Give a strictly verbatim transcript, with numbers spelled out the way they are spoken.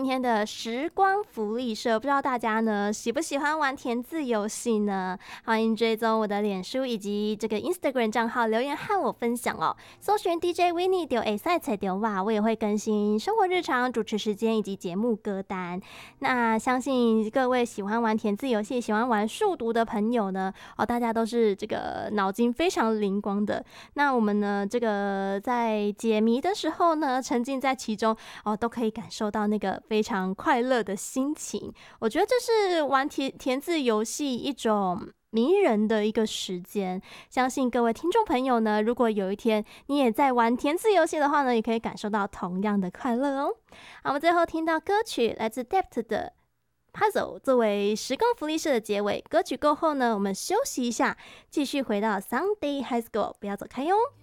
天的时光福利社，不知道大家呢喜不喜欢玩填字游戏呢？欢迎追踪我的脸书以及这个 Instagram 账号留言和我分享哦。搜寻 D J Winnie 丢 A 赛才丢哇，我也会更新生活日常、主持时间以及节目歌单。那相信各位喜欢玩填字游戏、喜欢玩数独的朋友呢，哦，大家都是这个脑筋非常灵光的。那我们呢，这个在解谜的时候呢，沉浸在其中哦，都可以感受到那个非常快乐的心情。我觉得这是玩填填字游戏一种迷人的一个时间。相信各位听众朋友呢，如果有一天你也在玩填字游戏的话呢，也可以感受到同样的快乐哦。好，我们最后听到歌曲来自 Depth 的Puzzle 作为时光福利社的结尾。歌曲过后呢，我们休息一下，继续回到 Sunday High School， 不要走开哟。